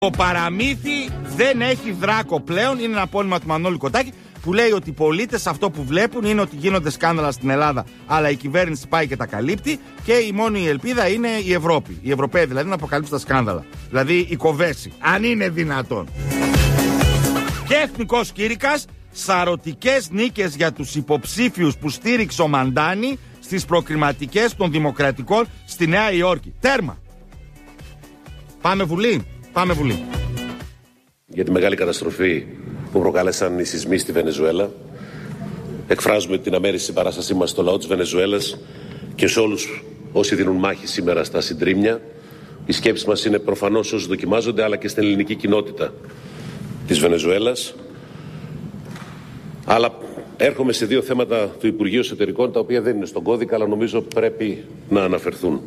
Το παραμύθι δεν έχει δράκο πλέον. Είναι ένα απόνυμα του Μανώλη Κοτάκη που λέει ότι οι πολίτες αυτό που βλέπουν είναι ότι γίνονται σκάνδαλα στην Ελλάδα, αλλά η κυβέρνηση πάει και τα καλύπτει και η μόνη ελπίδα είναι η Ευρώπη. Οι Ευρωπαίοι δηλαδή να αποκαλύψουν τα σκάνδαλα. Δηλαδή η Κοβέση, αν είναι δυνατόν. Και εθνικός κήρυκας, σαρωτικές νίκες για τους υποψήφιους που στήριξε ο Μαντάνη στις προκριματικές των Δημοκρατικών στη Νέα Υόρκη. Τέρμα. Πάμε Βουλή. Πάμε Βουλή. Για τη μεγάλη καταστροφή που προκάλεσαν οι σεισμοί στη Βενεζουέλα, εκφράζουμε την αμέριστη συμπαράστασή μας στο λαό της Βενεζουέλας και σε όλους όσοι δίνουν μάχη σήμερα στα συντρίμμια. Οι σκέψεις μας είναι προφανώς όσοι δοκιμάζονται, αλλά και στην ελληνική κοινότητα της Βενεζουέλας. Αλλά έρχομαι σε δύο θέματα του Υπουργείου Εσωτερικών, τα οποία δεν είναι στον κώδικα, αλλά νομίζω πρέπει να αναφερθούν.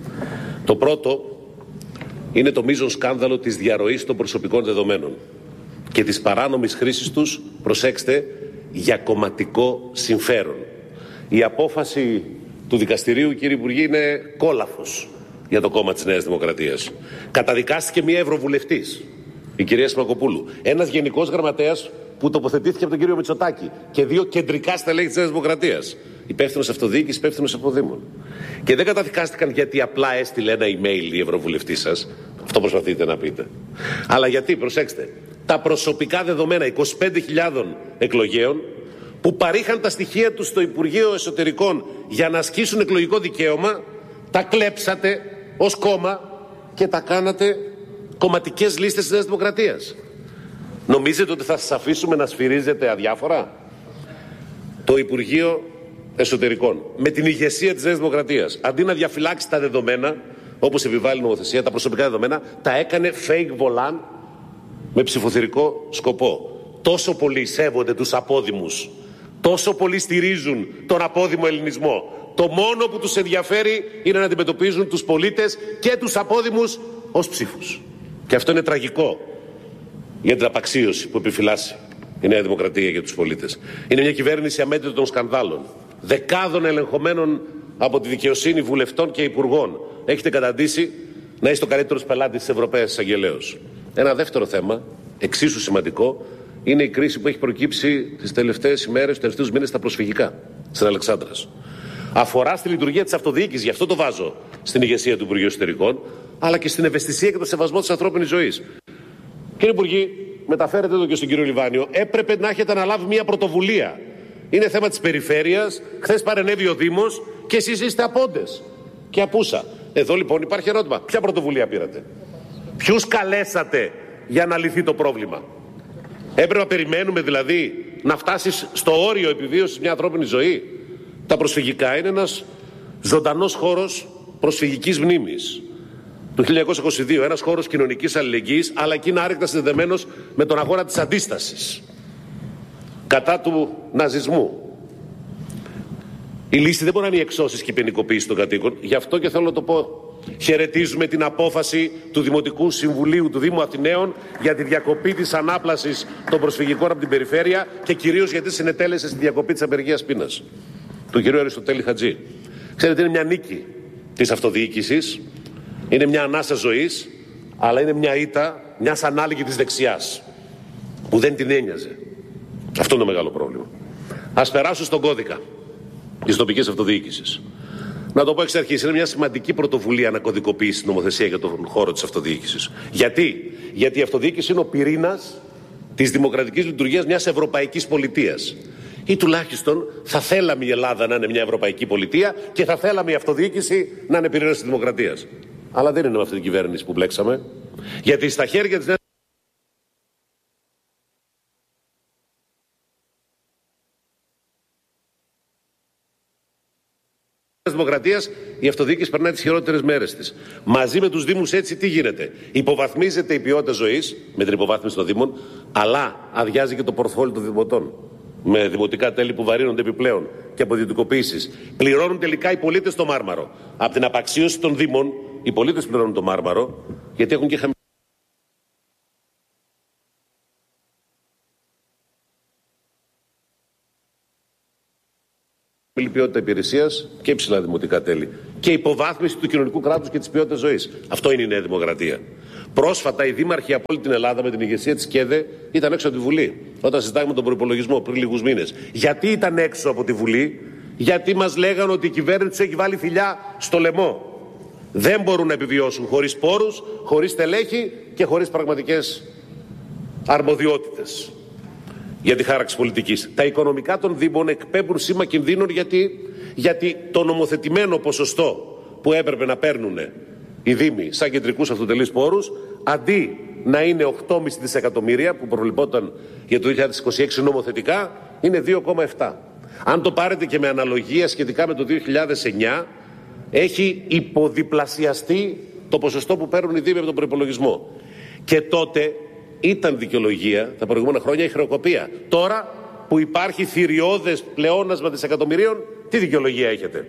Το πρώτο είναι το μείζον σκάνδαλο της διαρροής των προσωπικών δεδομένων και της παράνομης χρήσης τους, προσέξτε, για κομματικό συμφέρον. Η απόφαση του δικαστηρίου, κύριε Υπουργέ, είναι κόλαφος για το κόμμα της Νέας Δημοκρατίας. Καταδικάστηκε μια ευρωβουλευτής, η κυρία Σμακοπούλου, ένας γενικός γραμματέας που τοποθετήθηκε από τον κύριο Μητσοτάκη και δύο κεντρικά στελέχη της Νέας Δημοκρατίας, υπεύθυνος αυτοδιοίκησης, υπεύθυνος αποδήμων. Και δεν καταδικάστηκαν γιατί απλά έστειλε ένα email η ευρωβουλευτή σας, αυτό προσπαθείτε να πείτε, αλλά γιατί, προσέξτε, τα προσωπικά δεδομένα 25.000 εκλογέων που παρήχαν τα στοιχεία τους στο Υπουργείο Εσωτερικών για να ασκήσουν εκλογικό δικαίωμα, τα κλέψατε ως κόμμα και τα κάνατε κομματικές λίστες της Νέας Δημοκρατίας. Νομίζετε ότι θα σας αφήσουμε να σφυρίζετε αδιάφορα? Το Υπουργείο Εσωτερικών, με την ηγεσία της Νέας Δημοκρατίας, αντί να διαφυλάξει τα δεδομένα, όπως επιβάλλει η νομοθεσία, τα προσωπικά δεδομένα, τα έκανε fake volant με ψηφοθυρικό σκοπό. Τόσο πολύ σέβονται τους απόδημους, τόσο πολύ στηρίζουν τον απόδημο ελληνισμό. Το μόνο που τους ενδιαφέρει είναι να αντιμετωπίζουν τους πολίτες και τους απόδημους ως ψήφους. Και αυτό είναι τραγικό για την απαξίωση που επιφυλάσσει η Νέα Δημοκρατία για τους πολίτες. Είναι μια κυβέρνηση αμέτρητων σκανδάλων, δεκάδων ελεγχομένων από τη δικαιοσύνη βουλευτών και υπουργών. Έχετε καταντήσει να είστε ο καλύτερος πελάτης της Ευρωπαίας Εισαγγελέως. Ένα δεύτερο θέμα, εξίσου σημαντικό, είναι η κρίση που έχει προκύψει τις τελευταίες ημέρες, τους τελευταίους μήνες στα προσφυγικά στην Αλεξάνδρας. Αφορά στη λειτουργία της αυτοδιοίκησης, γι' αυτό το βάζω στην ηγεσία του Υπουργείου Εσωτερικών, αλλά και στην ευαισθησία και το σεβασμό της ανθρώπινης ζωής. Κύριε Υπουργέ, μεταφέρετε το και στον κύριο Λιβάνιο, έπρεπε να έχετε αναλάβει μια πρωτοβουλία. Είναι θέμα της περιφέρειας, χθες παρενέβη ο Δήμος και εσείς είστε απόντες και απούσα. Εδώ λοιπόν υπάρχει ερώτημα. Ποια πρωτοβουλία πήρατε? Ποιους καλέσατε για να λυθεί το πρόβλημα? Έπρεπε να περιμένουμε δηλαδή να φτάσει στο όριο επιβίωσης μια ανθρώπινη ζωή? Τα προσφυγικά είναι ένας ζωντανός χώρος προσφυγικής μνήμης του 1922, ένας χώρος κοινωνικής αλληλεγγύης, αλλά και είναι άρρηκτα συνδεδεμένος με τον αγώνα της αντίστασης κατά του ναζισμού. Η λύση δεν μπορεί να είναι η εξώσεις και η ποινικοποίηση των κατοίκων. Γι' αυτό και θέλω να το πω. Χαιρετίζουμε την απόφαση του Δημοτικού Συμβουλίου του Δήμου Αθηναίων για τη διακοπή της ανάπλασης των προσφυγικών από την περιφέρεια και κυρίως γιατί συνετέλεσε στη διακοπή της απεργίας πείνας του κυρίου Αριστοτέλη Χατζή. Ξέρετε, είναι μια νίκη της αυτοδιοίκησης, είναι μια ανάσα ζωής, αλλά είναι μια ήττα μιας ανάλογης της δεξιάς που δεν την ένοιαζε. Αυτό είναι το μεγάλο πρόβλημα. Ας περάσω στον κώδικα της τοπικής αυτοδιοίκησης. Να το πω εξ αρχής, είναι μια σημαντική πρωτοβουλία να κωδικοποιήσει την νομοθεσία για τον χώρο της αυτοδιοίκησης. Γιατί? Γιατί η αυτοδιοίκηση είναι ο πυρήνας της δημοκρατικής λειτουργίας μιας ευρωπαϊκής πολιτείας. Ή τουλάχιστον θα θέλαμε η Ελλάδα να είναι μια ευρωπαϊκή πολιτεία και θα θέλαμε η αυτοδιοίκηση να είναι πυρήνας της δημοκρατίας. Αλλά δεν είναι με αυτή την κυβέρνηση που μπλέξαμε. Γιατί στα χέρια της Δημοκρατίας η αυτοδιοίκηση περνάει τις χειρότερες μέρες της. Μαζί με τους Δήμους έτσι τι γίνεται? Υποβαθμίζεται η ποιότητα ζωής με την υποβάθμιση των Δήμων, αλλά αδειάζει και το πορτφόλι των δημοτών. Με δημοτικά τέλη που βαρύνονται επιπλέον και από ιδιωτικοποίησεις. Πληρώνουν τελικά οι πολίτες το μάρμαρο. Από την απαξίωση των Δήμων, οι πολίτες πληρώνουν το μάρμαρο, γιατί έχουν και χαμηλή ποιότητα υπηρεσίας και υψηλά δημοτικά τέλη. και υποβάθμιση του κοινωνικού κράτους και της ποιότητας ζωής. Αυτό είναι η Νέα Δημοκρατία. Πρόσφατα οι δήμαρχοι από όλη την Ελλάδα με την ηγεσία της ΚΕΔΕ ήταν έξω από τη Βουλή. Όταν συζητάγαμε τον προϋπολογισμό πριν λίγους μήνες. Γιατί ήταν έξω από τη Βουλή? Γιατί μας λέγανε ότι η κυβέρνηση τους έχει βάλει θηλιά στο λαιμό. Δεν μπορούν να επιβιώσουν χωρίς πόρους, χωρίς στελέχη και χωρίς πραγματικές αρμοδιότητες για τη χάραξη πολιτικής. Τα οικονομικά των δήμων εκπέμπουν σήμα κινδύνων γιατί το νομοθετημένο ποσοστό που έπρεπε να παίρνουν οι δήμοι σαν κεντρικούς αυτοτελείς πόρους, αντί να είναι 8,5 δισεκατομμύρια που προβλεπόταν για το 2026 νομοθετικά, είναι 2,7. Αν το πάρετε και με αναλογία σχετικά με το 2009, έχει υποδιπλασιαστεί το ποσοστό που παίρνουν οι δήμοι από τον προϋπολογισμό. Και τότε ήταν δικαιολογία τα προηγούμενα χρόνια η χρεοκοπία. Τώρα που υπάρχει θηριώδες πλεόνασμα δισεκατομμυρίων, τι δικαιολογία έχετε?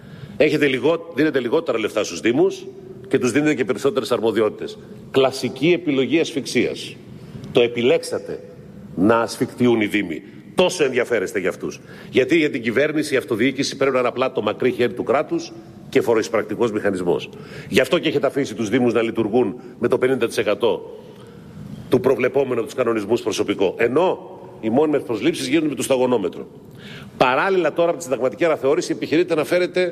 Δίνετε λιγότερα λεφτά στους δήμους και τους δίνετε και περισσότερες αρμοδιότητες. Κλασική επιλογή ασφυξίας. Το επιλέξατε να ασφικτιούν οι δήμοι. Τόσο ενδιαφέρεστε για αυτούς. Γιατί για την κυβέρνηση η αυτοδιοίκηση πρέπει να είναι απλά το μακρύ χέρι του κράτους και φοροεισπρακτικός μηχανισμός. Γι' αυτό και έχετε αφήσει τους δήμους να λειτουργούν με το 50% του προβλεπόμενου από τους κανονισμούς προσωπικό. Ενώ οι μόνιμες προσλήψεις γίνονται με το σταγονόμετρο. Παράλληλα τώρα από τη συνταγματική αναθεώρηση επιχειρείται να φέρετε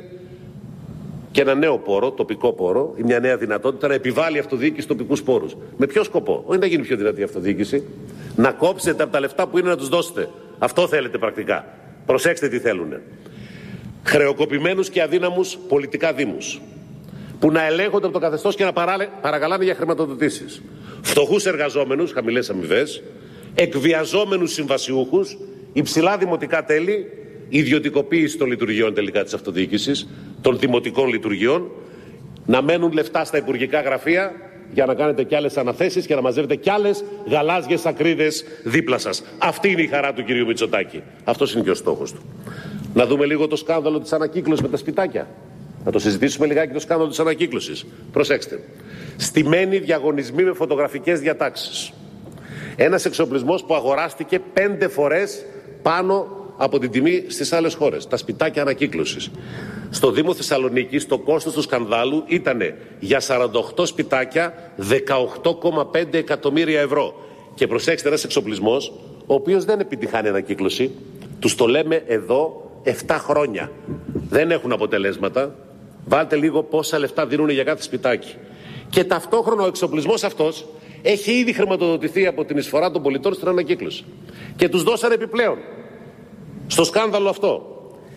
και ένα νέο πόρο, τοπικό πόρο, ή μια νέα δυνατότητα να επιβάλλει αυτοδιοίκηση τοπικούς πόρους. Με ποιο σκοπό? Όχι να γίνει πιο δυνατή η αυτοδιοίκηση, να κόψετε από τα λεφτά που είναι να τους δώσετε. Αυτό θέλετε πρακτικά. Προσέξτε τι θέλουνε. Χρεοκοπημένους και αδύναμους πολιτικά δήμους, που να ελέγχονται από το καθεστώς και να παρακαλάνε για χρηματοδοτήσεις. Φτωχούς εργαζόμενους, χαμηλές αμοιβές, εκβιαζόμενους συμβασιούχους, υψηλά δημοτικά τέλη, ιδιωτικοποίηση των λειτουργιών τελικά της αυτοδιοίκησης, των δημοτικών λειτουργιών, να μένουν λεφτά στα υπουργικά γραφεία για να κάνετε κι άλλες αναθέσεις και να μαζεύετε κι άλλες γαλάζιες ακρίδες δίπλα σας. Αυτή είναι η χαρά του κυρίου Μητσοτάκη. Αυτός είναι και ο στόχος του. Να δούμε λίγο το σκάνδαλο της ανακύκλωσης με τα σπιτάκια. Να το συζητήσουμε λιγάκι το σκάνδαλο της ανακύκλωσης. Προσέξτε. Στημένοι διαγωνισμοί με φωτογραφικές διατάξεις. Ένας εξοπλισμός που αγοράστηκε 5 φορές πάνω από την τιμή στις άλλες χώρες. Τα σπιτάκια ανακύκλωσης. Στο Δήμο Θεσσαλονίκης το κόστος του σκανδάλου ήταν για 48 σπιτάκια 18,5 εκατομμύρια ευρώ. Και προσέξτε, ένας εξοπλισμός ο οποίος δεν επιτυχάνει ανακύκλωση. Τους το λέμε εδώ 7 χρόνια. Δεν έχουν αποτελέσματα. Βάλτε λίγο πόσα λεφτά δίνουν για κάθε σπιτάκι. Και ταυτόχρονα ο εξοπλισμός αυτός έχει ήδη χρηματοδοτηθεί από την εισφορά των πολιτών στην ανακύκλωση. Και τους δώσανε επιπλέον στο σκάνδαλο αυτό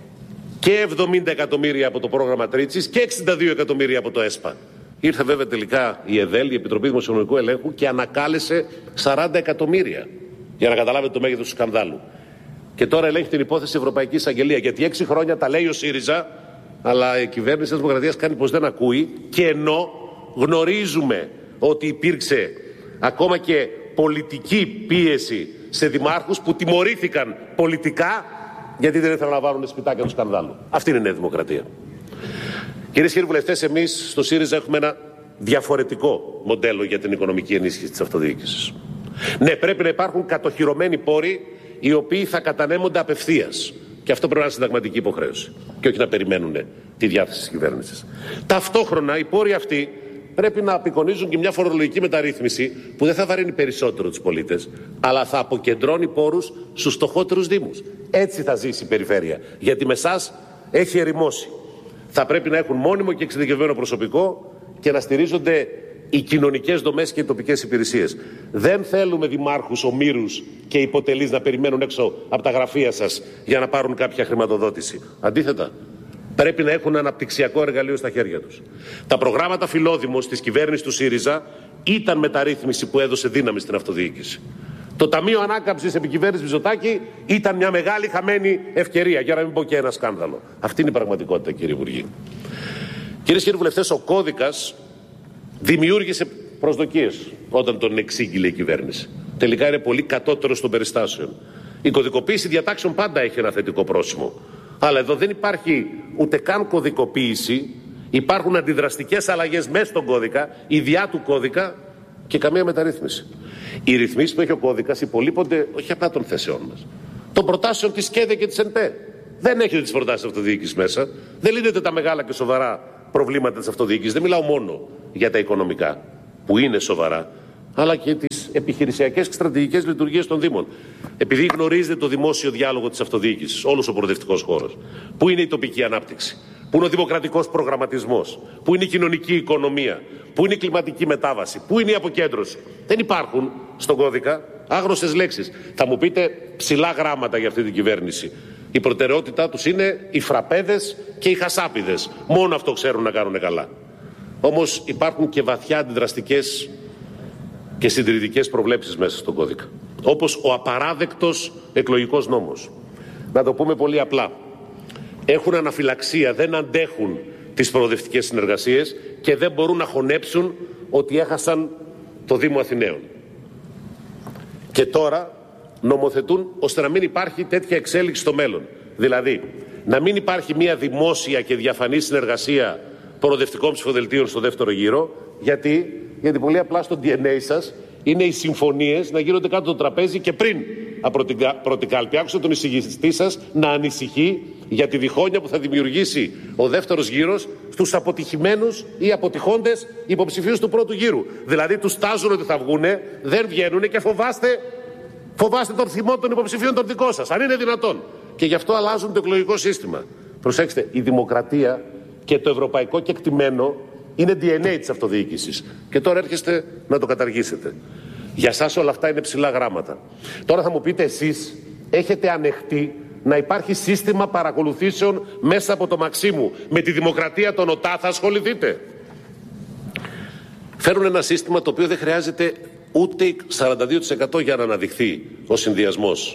και 70 εκατομμύρια από το πρόγραμμα Τρίτσης και 62 εκατομμύρια από το ΕΣΠΑ. Ήρθε βέβαια τελικά η ΕΔΕΛ, η Επιτροπή Δημοσιονομικού Ελέγχου, και ανακάλεσε 40 εκατομμύρια για να καταλάβετε το μέγεθος του σκανδάλου. Και τώρα ελέγχει την υπόθεση Ευρωπαϊκή Εισαγγελία. Γιατί 6 χρόνια τα λέει ο ΣΥΡΙΖΑ, αλλά η κυβέρνηση της Δημοκρατίας κάνει πως δεν ακούει, και ενώ γνωρίζουμε ότι υπήρξε ακόμα και πολιτική πίεση σε δημάρχους που τιμωρήθηκαν πολιτικά γιατί δεν ήθελαν να βάλουν σπιτάκια του σκανδάλου. Αυτή είναι η Νέα Δημοκρατία. Κυρίες και κύριοι βουλευτές, εμείς στο ΣΥΡΙΖΑ έχουμε ένα διαφορετικό μοντέλο για την οικονομική ενίσχυση της αυτοδιοίκησης. Ναι, πρέπει να υπάρχουν κατοχυρωμένοι πόροι οι οποίοι θα κατανέμονται απευθείας. Και αυτό πρέπει να είναι συνταγματική υποχρέωση. Και όχι να περιμένουν τη διάθεση της κυβέρνησης. Ταυτόχρονα οι πόροι αυτοί πρέπει να απεικονίζουν και μια φορολογική μεταρρύθμιση που δεν θα βαρύνει περισσότερο τους πολίτες, αλλά θα αποκεντρώνει πόρους στους φτωχότερους δήμους. Έτσι θα ζήσει η περιφέρεια. Γιατί με εσάς έχει ερημώσει. Θα πρέπει να έχουν μόνιμο και εξειδικευμένο προσωπικό και να στηρίζονται οι κοινωνικές δομές και οι τοπικές υπηρεσίες. Δεν θέλουμε δημάρχους ομήρους και υποτελείς να περιμένουν έξω από τα γραφεία σας για να πάρουν κάποια χρηματοδότηση. Αντίθετα, πρέπει να έχουν αναπτυξιακό εργαλείο στα χέρια τους. Τα προγράμματα Φιλόδημος της κυβέρνησης του ΣΥΡΙΖΑ ήταν μεταρρύθμιση που έδωσε δύναμη στην αυτοδιοίκηση. Το Ταμείο Ανάκαμψης επί κυβέρνησης Μητσοτάκη ήταν μια μεγάλη χαμένη ευκαιρία, για να μην πω και ένα σκάνδαλο. Αυτή είναι η πραγματικότητα, κύριε Υπουργοί. Κυρίες και κύριοι βουλευτές, ο κώδικας δημιούργησε προσδοκίες όταν τον εξήγηλε η κυβέρνηση. Τελικά είναι πολύ κατώτερος των περιστάσεων. Η κωδικοποίηση διατάξεων πάντα έχει ένα θετικό πρόσημο. Αλλά εδώ δεν υπάρχει ούτε καν κωδικοποίηση, υπάρχουν αντιδραστικές αλλαγές μέσα στον κώδικα, ιδιά του κώδικα και καμία μεταρρύθμιση. Οι ρυθμίσεις που έχει ο κώδικας υπολείπονται όχι απλά των θέσεών μας, των προτάσεων της ΚΕΔΕ και της ΕΝΠΕ. Δεν έχετε τις προτάσεις αυτοδιοίκησης μέσα. Δεν λύνετε τα μεγάλα και σοβαρά προβλήματα της αυτοδιοίκησης. Δεν μιλάω μόνο για τα οικονομικά, που είναι σοβαρά, αλλά και τις επιχειρησιακές και στρατηγικές λειτουργίες των Δήμων. Επειδή γνωρίζετε το δημόσιο διάλογο της αυτοδιοίκησης, όλος ο προοδευτικός χώρος, που είναι η τοπική ανάπτυξη, που είναι ο δημοκρατικός προγραμματισμός, που είναι η κοινωνική οικονομία, που είναι η κλιματική μετάβαση, που είναι η αποκέντρωση. Δεν υπάρχουν στον κώδικα, άγνωστες λέξεις. Θα μου πείτε ψηλά γράμματα για αυτή την κυβέρνηση. Η προτεραιότητά τους είναι οι φραπέδες και οι χασάπιδες. Μόνο αυτό ξέρουν να κάνουν καλά. Όμως υπάρχουν και βαθιά αντιδραστικές και συντηρητικές προβλέψεις μέσα στον κώδικα. Όπως ο απαράδεκτος εκλογικός νόμος. Να το πούμε πολύ απλά. Έχουν αναφυλαξία, δεν αντέχουν τις προοδευτικές συνεργασίες και δεν μπορούν να χωνέψουν ότι έχασαν το Δήμο Αθηναίων. Και τώρα νομοθετούν ώστε να μην υπάρχει τέτοια εξέλιξη στο μέλλον. Δηλαδή, να μην υπάρχει μια δημόσια και διαφανή συνεργασία προοδευτικών ψηφοδελτίων στο δεύτερο γύρο. Γιατί πολύ απλά στο DNA σας είναι οι συμφωνίες να γίνονται κάτω το τραπέζι και πριν από την κάλπη. Άκουσα τον εισηγητή σας να ανησυχεί για τη διχόνοια που θα δημιουργήσει ο δεύτερος γύρος στους αποτυχημένους ή αποτυχώντες υποψηφίους του πρώτου γύρου. Δηλαδή τους τάζουν ότι θα βγούνε, δεν βγαίνουνε και φοβάστε τον θυμό των υποψηφίων των δικών σας, αν είναι δυνατόν. Και γι' αυτό αλλάζουν το εκλογικό σύστημα. Προσέξτε, η δημοκρατία και το ευρωπαϊκό κεκτημένο είναι DNA της αυτοδιοίκησης. Και τώρα έρχεστε να το καταργήσετε. Για σας όλα αυτά είναι ψηλά γράμματα. Τώρα θα μου πείτε εσείς, έχετε ανεχτεί να υπάρχει σύστημα παρακολουθήσεων μέσα από το Μαξίμου. Με τη δημοκρατία των ΟΤΑ θα ασχοληθείτε? Φέρουν ένα σύστημα το οποίο δεν χρειάζεται ούτε 42% για να αναδειχθεί ο συνδυασμός.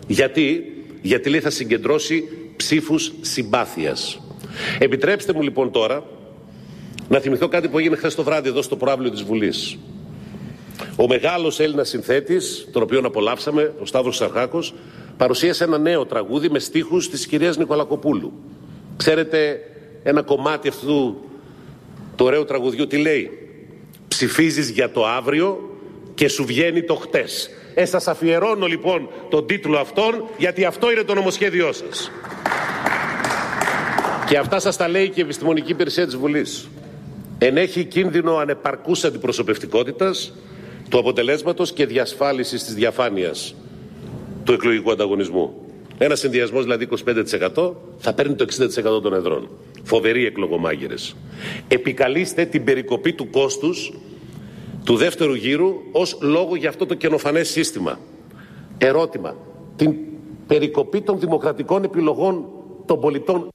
Γιατί λέει θα συγκεντρώσει ψήφους συμπάθειας. Επιτρέψτε μου λοιπόν τώρα να θυμηθώ κάτι που έγινε χθες το βράδυ εδώ στο προαύλιο της Βουλής. Ο μεγάλος Έλληνας συνθέτης, τον οποίο απολαύσαμε, ο Σταύρος Ξαρχάκος, παρουσίασε ένα νέο τραγούδι με στίχους της κυρίας Νικολακοπούλου. Ξέρετε ένα κομμάτι αυτού του ωραίου τραγουδιού τι λέει? Ψηφίζεις για το αύριο και σου βγαίνει το χτες. Σας αφιερώνω λοιπόν τον τίτλο αυτόν, γιατί αυτό είναι το νομοσχέδιό σας. Και αυτά σας τα λέει και η Επιστημονική Υπηρεσία της Βουλής. Ενέχει κίνδυνο ανεπαρκούς αντιπροσωπευτικότητας του αποτελέσματος και διασφάλισης της διαφάνειας του εκλογικού ανταγωνισμού. Ένας συνδυασμός δηλαδή 25% θα παίρνει το 60% των εδρών. Φοβεροί εκλογομάγειρες. Επικαλείστε την περικοπή του κόστους του δεύτερου γύρου ως λόγο για αυτό το καινοφανές σύστημα. Ερώτημα. Την περικοπή των δημοκρατικών επιλογών των πολιτών.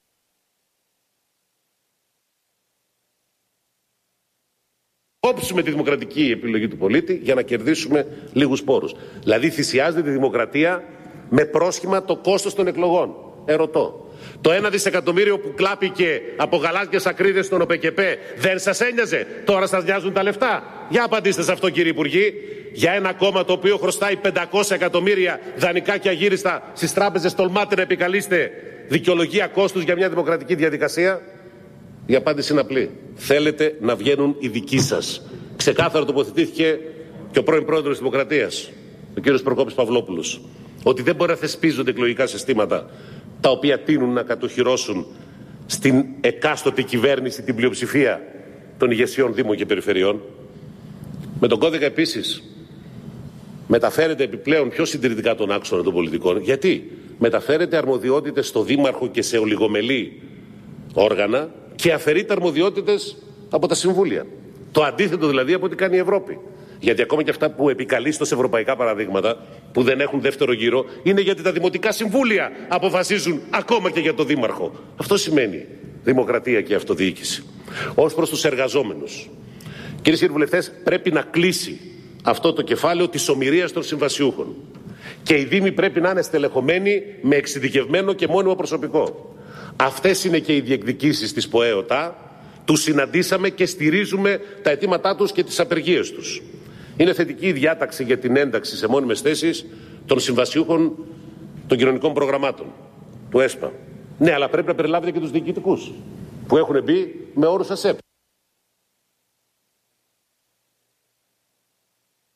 Κόψουμε τη δημοκρατική επιλογή του πολίτη για να κερδίσουμε λίγους πόρους. Δηλαδή θυσιάζεται τη δημοκρατία με πρόσχημα το κόστος των εκλογών. Ερωτώ. Το 1 δισεκατομμύριο που κλάπηκε από γαλάζιες ακρίδες στον ΟΠΕΚΕΠΕ δεν σας ένοιαζε? Τώρα σας νοιάζουν τα λεφτά? Για απαντήστε σε αυτό κύριε Υπουργοί. Για ένα κόμμα το οποίο χρωστάει 500 εκατομμύρια δανεικά και αγύριστα στις τράπεζες, τολμάτε να επικαλείστε δικαιολογία κόστους για μια δημοκρατική διαδικασία? Η απάντηση είναι απλή. Θέλετε να βγαίνουν οι δικοί σας. Ξεκάθαρα τοποθετήθηκε και ο πρώην πρόεδρος της Δημοκρατίας, ο κύριος Προκόπης Παυλόπουλος, ότι δεν μπορεί να θεσπίζονται εκλογικά συστήματα τα οποία τείνουν να κατοχυρώσουν στην εκάστοτε κυβέρνηση την πλειοψηφία των ηγεσιών Δήμων και Περιφερειών. Με τον κώδικα επίσης μεταφέρεται επιπλέον πιο συντηρητικά τον άξονα των πολιτικών. Γιατί μεταφέρεται αρμοδιότητες στο Δήμαρχο και σε ολιγομελή όργανα και αφαιρείται αρμοδιότητες από τα συμβούλια. Το αντίθετο δηλαδή από ό,τι κάνει η Ευρώπη. Γιατί ακόμα και αυτά που επικαλείστε ως ευρωπαϊκά παραδείγματα, που δεν έχουν δεύτερο γύρο, είναι γιατί τα δημοτικά συμβούλια αποφασίζουν ακόμα και για το δήμαρχο. Αυτό σημαίνει δημοκρατία και αυτοδιοίκηση. Ως προς τους εργαζόμενους. Κυρίες και κύριοι βουλευτές, πρέπει να κλείσει αυτό το κεφάλαιο της ομηρίας των συμβασιούχων. Και οι Δήμοι πρέπει να είναι στελεχωμένοι με εξειδικευμένο και μόνιμο προσωπικό. Αυτές είναι και οι διεκδικήσεις της ΠΟΕΟΤΑ. Τους συναντήσαμε και στηρίζουμε τα αιτήματά τους και τις απεργίες τους. Είναι θετική η διάταξη για την ένταξη σε μόνιμες θέσεις των συμβασιούχων των κοινωνικών προγραμμάτων, του ΕΣΠΑ. Ναι, αλλά πρέπει να περιλάβετε και τους διοικητικούς που έχουν μπει με όρους ΑΣΕΠ.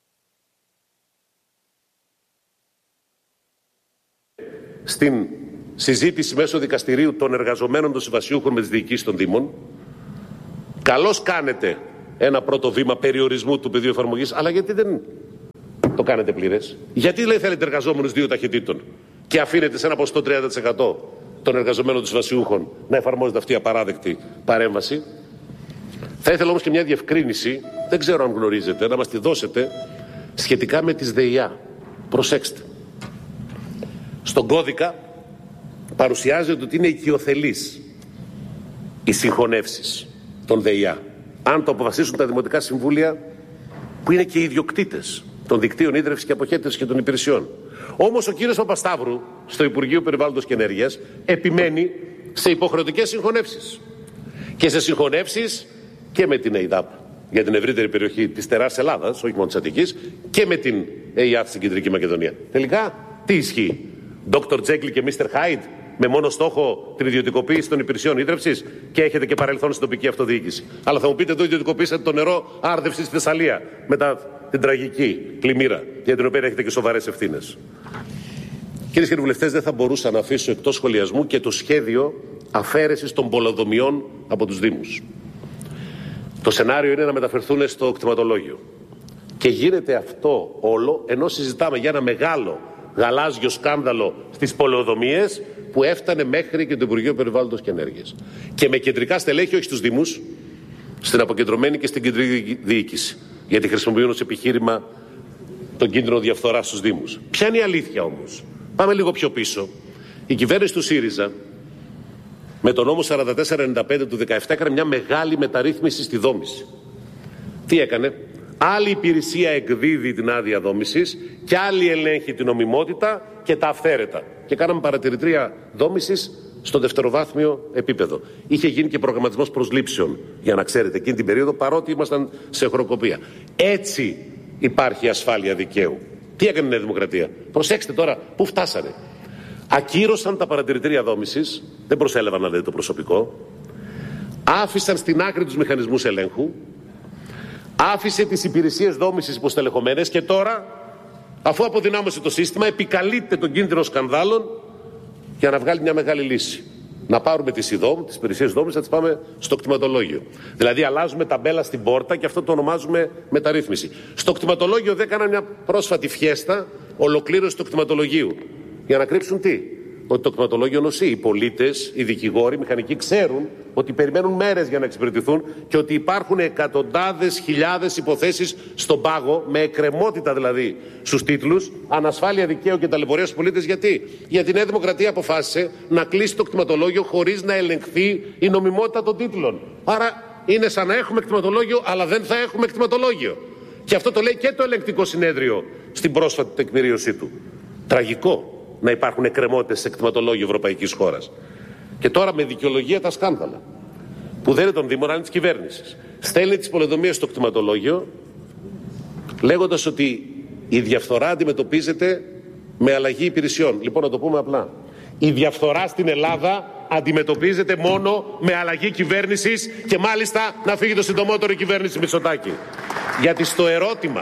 Στην συζήτηση μέσω δικαστηρίου των εργαζομένων των συμβασιούχων με τις διοικήσεις των Δήμων. Καλώς κάνετε ένα πρώτο βήμα περιορισμού του πεδίου εφαρμογής, αλλά γιατί δεν το κάνετε πλήρες? Γιατί λέει θέλετε εργαζόμενους 2 ταχυτήτων και αφήνετε σε ένα ποσοστό 30% των εργαζομένων των συμβασιούχων να εφαρμόζεται αυτή η απαράδεκτη παρέμβαση? Θα ήθελα όμως και μια διευκρίνηση, δεν ξέρω αν γνωρίζετε, να μας τη δώσετε σχετικά με τις ΔΕΙΑ. Προσέξτε. Στον κώδικα παρουσιάζεται ότι είναι οικειοθελείς οι συγχωνεύσεις των ΔΕΙΑ, αν το αποφασίσουν τα δημοτικά συμβούλια που είναι και οι ιδιοκτήτες των δικτύων ίδρυυσης και αποχέτευσης και των υπηρεσιών. Όμως ο κύριος Παπασταύρου στο Υπουργείο Περιβάλλοντος και Ενέργειας επιμένει σε υποχρεωτικές συγχωνεύσεις και σε συγχωνεύσεις και με την ΕΙΔΑΠ για την ευρύτερη περιοχή της τεράς Ελλάδας, όχι μόνο της Αττικής, και με την ΕΙΑΤ στην Κεντρική Μακεδονία. Τελικά τι ισχύει? Dr. Jekyll και Mr. Hyde, με μόνο στόχο την ιδιωτικοποίηση των υπηρεσιών ίδρυυσης, και έχετε και παρελθόν στην τοπική αυτοδιοίκηση. Αλλά θα μου πείτε, εδώ ιδιωτικοποίησατε το νερό άρδευση στη Θεσσαλία μετά την τραγική πλημμύρα, για την οποία έχετε και σοβαρές ευθύνες. Κυρίες και βουλευτές, δεν θα μπορούσα να αφήσω εκτός σχολιασμού και το σχέδιο αφαίρεσης των πολεοδομιών από τους Δήμους. Το σενάριο είναι να μεταφερθούν στο κτηματολόγιο. Και γίνεται αυτό όλο ενώ συζητάμε για ένα μεγάλο γαλάζιο σκάνδαλο στις πολεοδομίες που έφτανε μέχρι και το Υπουργείο Περιβάλλοντος και Ενέργειας. Και με κεντρικά στελέχη, όχι στους Δήμους, στην αποκεντρωμένη και στην κεντρική διοίκηση. Γιατί χρησιμοποιούν ως επιχείρημα τον κίνδυνο διαφθοράς στους Δήμους. Ποια είναι η αλήθεια όμως? Πάμε λίγο πιο πίσω. Η κυβέρνηση του ΣΥΡΙΖΑ με τον νόμο 4495 του 2017 έκανε μια μεγάλη μεταρρύθμιση στη δόμηση. Τι έκανε? Άλλη υπηρεσία εκδίδει την άδεια δόμησης και άλλη ελέγχει την νομιμότητα και τα αυθαίρετα. Και κάναμε παρατηρητρία δόμησης στο δευτεροβάθμιο επίπεδο. Είχε γίνει και προγραμματισμός προσλήψεων, για να ξέρετε, εκείνη την περίοδο, παρότι ήμασταν σε χροκοπία. Έτσι υπάρχει ασφάλεια δικαίου. Τι έκανε η Νέα Δημοκρατία? Προσέξτε τώρα πού φτάσανε. Ακύρωσαν τα παρατηρητήρια δόμησης, δεν προσέλαβαν δηλαδή το προσωπικό, άφησαν στην άκρη τους μηχανισμούς ελέγχου, άφησε τις υπηρεσίες δόμησης υποστελεχωμένες και τώρα, αφού αποδυνάμωσε το σύστημα, επικαλείται τον κίνδυνο σκανδάλων για να βγάλει μια μεγάλη λύση. Να πάρουμε τις υπηρεσίες δόμησης, να τις πάμε στο κτηματολόγιο. Δηλαδή αλλάζουμε ταμπέλα στην πόρτα και αυτό το ονομάζουμε μεταρρύθμιση. Στο κτηματολόγιο δεν έκαναν μια πρόσφατη φιέστα ολοκλήρωση του κτηματολογίου. Για να κρύψουν τι? Ότι το κτηματολόγιο νοσεί. Οι πολίτες, οι δικηγόροι, οι μηχανικοί ξέρουν ότι περιμένουν μέρες για να εξυπηρετηθούν και ότι υπάρχουν εκατοντάδες χιλιάδες υποθέσεις στον πάγο, με εκκρεμότητα δηλαδή στους τίτλους, ανασφάλεια δικαίου και ταλαιπωρία στους πολίτες. Γιατί? Γιατί η Νέα Δημοκρατία αποφάσισε να κλείσει το κτηματολόγιο χωρίς να ελεγχθεί η νομιμότητα των τίτλων. Άρα είναι σαν να έχουμε κτηματολόγιο, αλλά δεν θα έχουμε κτηματολόγιο. Και αυτό το λέει και το Ελεγκτικό Συνέδριο στην πρόσφατη τεκμηρίωσή του. Τραγικό να υπάρχουν εκκρεμότητες σε κτηματολόγιο ευρωπαϊκής χώρας. Και τώρα με δικαιολογία τα σκάνδαλα, που δεν είναι των Δήμων, αλλά είναι της κυβέρνησης, στέλνει τις πολεοδομίες στο κτηματολόγιο, λέγοντας ότι η διαφθορά αντιμετωπίζεται με αλλαγή υπηρεσιών. Λοιπόν, να το πούμε απλά. Η διαφθορά στην Ελλάδα αντιμετωπίζεται μόνο με αλλαγή κυβέρνησης και μάλιστα να φύγει το συντομότερο η κυβέρνηση Μητσοτάκη. Γιατί στο ερώτημα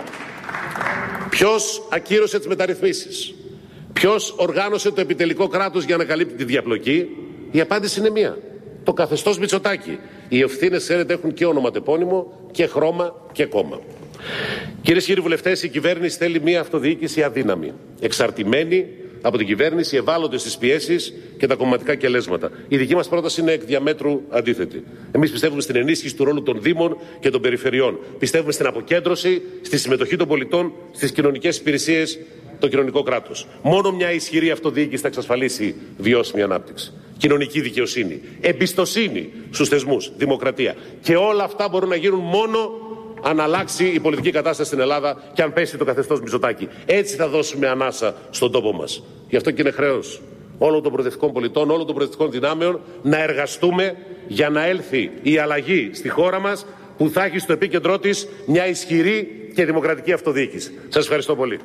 ποιος ακύρωσε τις μεταρρυθμίσεις, ποιος οργάνωσε το επιτελικό κράτος για να καλύπτει τη διαπλοκή, η απάντηση είναι μία. Το καθεστώς Μητσοτάκη. Οι ευθύνες, ξέρετε, έχουν και ονοματεπώνυμο και χρώμα και κόμμα. Κυρίες και κύριοι βουλευτές, η κυβέρνηση θέλει μία αυτοδιοίκηση αδύναμη, εξαρτημένη από την κυβέρνηση, ευάλωτη στις πιέσεις και τα κομματικά κελέσματα. Η δική μας πρόταση είναι εκ διαμέτρου αντίθετη. Εμείς πιστεύουμε στην ενίσχυση του ρόλου των Δήμων και των περιφερειών. Πιστεύουμε στην αποκέντρωση, στη συμμετοχή των πολιτών στις κοινωνικές υπηρεσίες, το κοινωνικό κράτος. Μόνο μια ισχυρή αυτοδιοίκηση θα εξασφαλίσει βιώσιμη ανάπτυξη, κοινωνική δικαιοσύνη, εμπιστοσύνη στους θεσμούς, δημοκρατία. Και όλα αυτά μπορούν να γίνουν μόνο αν αλλάξει η πολιτική κατάσταση στην Ελλάδα και αν πέσει το καθεστώς Μητσοτάκη. Έτσι θα δώσουμε ανάσα στον τόπο μας. Γι' αυτό και είναι χρέος όλων των προοδευτικών πολιτών, όλων των προοδευτικών δυνάμεων να εργαστούμε για να έλθει η αλλαγή στη χώρα μας, που θα έχει στο επίκεντρό της μια ισχυρή και δημοκρατική αυτοδιοίκηση. Σας ευχαριστώ πολύ.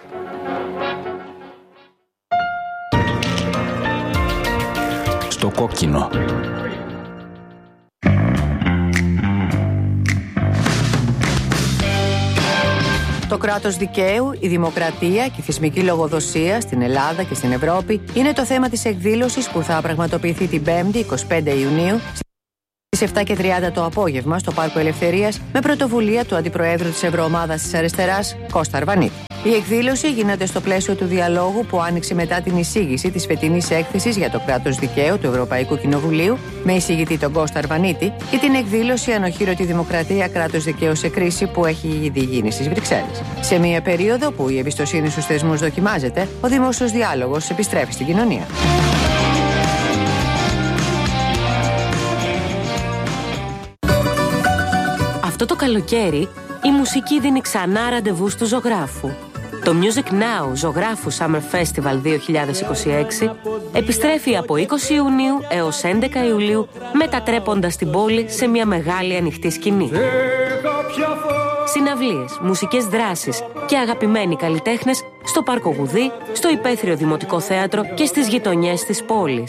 Στο κόκκινο. Το κράτος δικαίου, η δημοκρατία και η θεσμική λογοδοσία στην Ελλάδα και στην Ευρώπη είναι το θέμα της εκδήλωσης που θα πραγματοποιηθεί την 5η 25 Ιουνίου στις 7:30 το απόγευμα στο Πάρκο Ελευθερίας με πρωτοβουλία του Αντιπροέδρου της Ευρωομάδας της Αριστεράς, Κώστα Αρβανίτη. Η εκδήλωση γίνεται στο πλαίσιο του διαλόγου που άνοιξε μετά την εισήγηση της φετινής έκθεσης για το κράτος δικαίου του Ευρωπαϊκού Κοινοβουλίου με εισηγητή τον Κώστα Αρβανίτη και την εκδήλωση Ανοχήρωτη Δημοκρατία, κράτος δικαίου σε κρίση που έχει ήδη γίνει στις Βρυξέλλες. Σε μια περίοδο που η εμπιστοσύνη στους θεσμούς δοκιμάζεται, ο δημόσιος διάλογος επιστρέφει στην κοινωνία. Αυτό το καλοκαίρι η μουσική δίνει ξανά ραντεβού του ζωγράφου. Το Music Now Ζωγράφου Summer Festival 2026 επιστρέφει από 20 Ιουνίου έως 11 Ιουλίου μετατρέποντας την πόλη σε μια μεγάλη ανοιχτή σκηνή. Συναυλίες, μουσικές δράσεις και αγαπημένοι καλλιτέχνες στο Πάρκο Γουδί, στο Υπαίθριο Δημοτικό Θέατρο και στις γειτονιές της πόλης.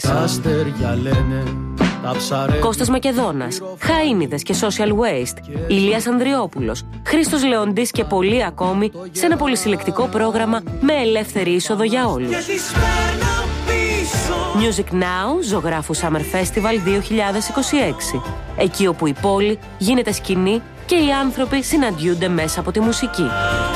Κώστας Μακεδόνας, Χαΐνιδες και Social Waste, Ηλίας Ανδριόπουλος, Χρήστος Λεοντής και πολλοί ακόμη σε ένα πολυσυλλεκτικό πρόγραμμα με ελεύθερη είσοδο για όλους. Music Now, Ζωγράφου Summer Festival 2026. Εκεί όπου η πόλη γίνεται σκηνή και οι άνθρωποι συναντιούνται μέσα από τη μουσική.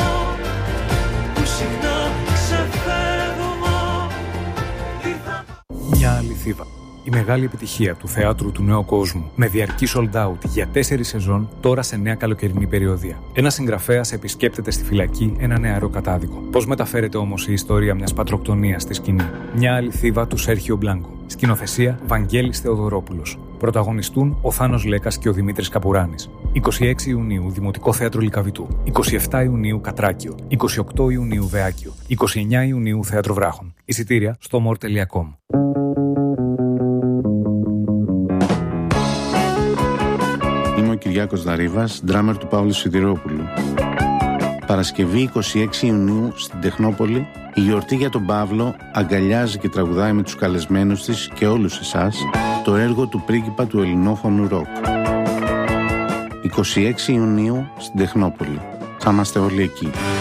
Μια αληθίδα. Η μεγάλη επιτυχία του θεάτρου του νέου κόσμου με διαρκή sold out για 4 σεζόν τώρα σε νέα καλοκαιρινή περιοδία. Ένας συγγραφέας επισκέπτεται στη φυλακή ένα νεαρό κατάδικο. Πώς μεταφέρεται όμως η ιστορία μιας πατροκτονίας στη σκηνή? Μια αληθίδα του Σέρχιο Μπλάνκο. Σκηνοθεσία Βαγγέλης Θεοδωρόπουλος. Πρωταγωνιστούν ο Θάνος Λέκας και ο Δημήτρης Καπουράνης. 26 Ιουνίου Δημοτικό Θέατρο Λυκαβητού. 27 Ιουνίου Κατράκιο. 28 Ιουνίου Βεάκιο. 29 Ιουνίου Θέατρο Βράχων. Εισιτήρια στο more.com. Είμαι ο Κυριάκος Δαρίβας, ντράμερ του Παύλου Σιδηρόπουλου. Παρασκευή 26 Ιουνίου στην Τεχνόπολη, η γιορτή για τον Παύλο αγκαλιάζει και τραγουδάει με τους καλεσμένους της και όλους εσάς το έργο του πρίγκιπα του ελληνόφωνου ροκ. 26 Ιουνίου στην Τεχνόπολη. Θα είμαστε όλοι εκεί.